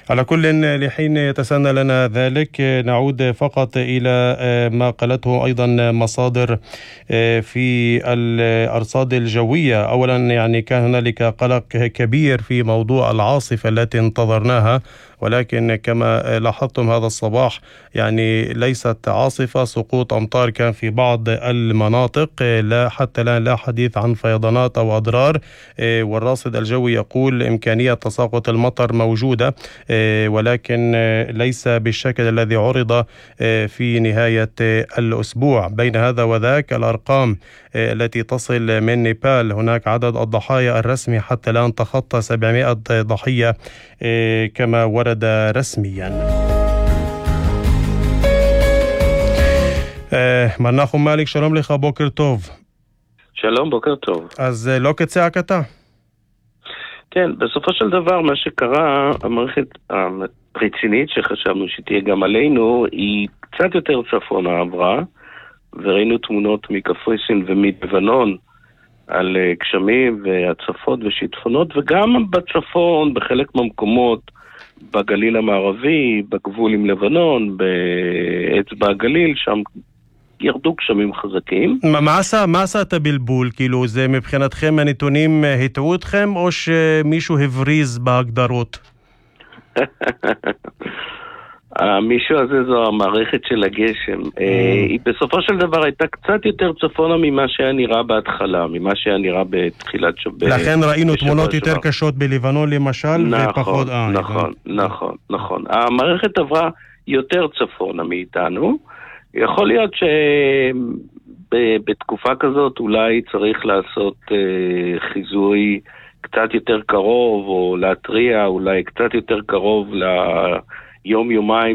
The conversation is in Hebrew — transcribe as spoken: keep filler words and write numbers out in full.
على كل، لحين يتسنى لنا ذلك نعود فقط إلى ما قالته أيضا مصادر في الأرصاد الجوية. أولا يعني كان هنالك قلق كبير في موضوع العاصفة التي انتظرناها، ولكن كما لاحظتم هذا الصباح يعني ليست عاصفة، سقوط أمطار كان في بعض المناطق، لا حتى الآن لا حديث عن فيضانات أو أضرار، والراصد الجوي يقول إمكانية تساقط المطر موجودة، ولكن ليس بالشكل الذي عرض في نهاية الأسبوع. بين هذا وذاك الأرقام التي تصل من نيبال، هناك عدد الضحايا الرسمي حتى الآن تخطى سبعمائة ضحية كما ورد رسميا. מנחום מליק, שלום לך, בוקר טוב. שלום, בוקר טוב. אז לא כצעקתה? כן, בסופו של דבר מה שקרה, המערכת הרצינית שחשבנו שתהיה גם עלינו, היא קצת יותר צפונה עברה, וראינו תמונות מקפריסין ומלבנון על גשמים והצפות ושיטפונות, וגם בצפון, בחלק מהמקומות, בגליל המערבי, בגבול עם לבנון, באצבע הגליל, שם ירדו גשמים חזקים. מה עשה, מה עשה את הבלבול? כאילו, זה מבחינתכם הנתונים הטעו אתכם, או שמישהו הבריז בהגדרות? המישהו הזה זו המערכת של הגשם. היא בסופו של דבר הייתה קצת יותר צפונה ממה שהיה נראה בהתחלה, ממה שהיה נראה בתחילת שבוע. לכן ראינו תמונות יותר קשות בלבנון למשל, ופחות... נכון, נכון, נכון. המערכת עברה יותר צפונה מאיתנו. יכול להיות שבתקופה כזאת אולי צריך לעשות חיזוי קצת יותר קרוב, או להטריע אולי קצת יותר קרוב ליום יומיים